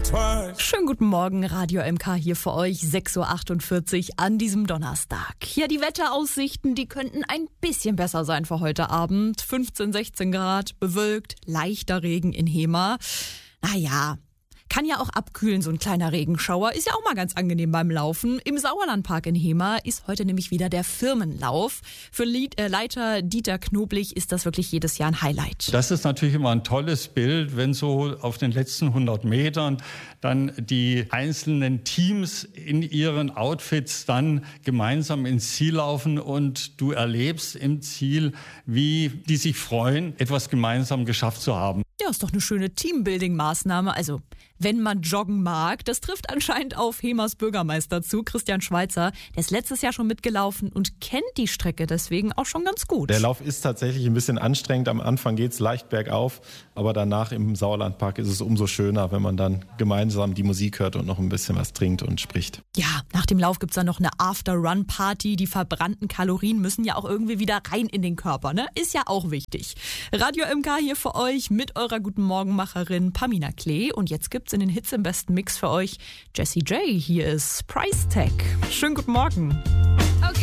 twice. Schönen guten Morgen, Radio MK hier für euch, 6.48 Uhr an diesem Donnerstag. Ja, die Wetteraussichten, die könnten ein bisschen besser sein für heute Abend. 15, 16 Grad, bewölkt, leichter Regen in Hema. Naja, kann ja auch abkühlen, so ein kleiner Regenschauer. Ist ja auch mal ganz angenehm beim Laufen. Im Sauerlandpark in Hema ist heute nämlich wieder der Firmenlauf. Für Leiter Dieter Knoblich ist das wirklich jedes Jahr ein Highlight. Das ist natürlich immer ein tolles Bild, wenn so auf den letzten 100 Metern dann die einzelnen Teams in ihren Outfits dann gemeinsam ins Ziel laufen und du erlebst im Ziel, wie die sich freuen, etwas gemeinsam geschafft zu haben. Ja, ist doch eine schöne Teambuilding-Maßnahme. Also, wenn man joggen mag, das trifft anscheinend auf Hemas Bürgermeister zu, Christian Schweizer. Der ist letztes Jahr schon mitgelaufen und kennt die Strecke deswegen auch schon ganz gut. Der Lauf ist tatsächlich ein bisschen anstrengend. Am Anfang geht es leicht bergauf, aber danach im Sauerlandpark ist es umso schöner, wenn man dann gemeinsam die Musik hört und noch ein bisschen was trinkt und spricht. Ja, nach dem Lauf gibt's dann noch eine After-Run-Party. Die verbrannten Kalorien müssen ja auch irgendwie wieder rein in den Körper, ne? Ist ja auch wichtig. Radio MK hier für euch mit eurer Guten Morgenmacherin Pamina Klee. Und jetzt gibt's in den Hits im besten Mix für euch Jessie J. Hier ist Price Tag. Schönen guten Morgen.